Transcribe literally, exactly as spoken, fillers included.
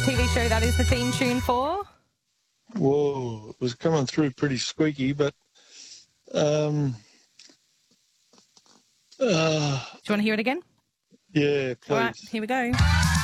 T V show that is the theme tune for? Whoa, it was coming through pretty squeaky, but um, uh, Do you want to hear it again? yeah, please. All right, here we go.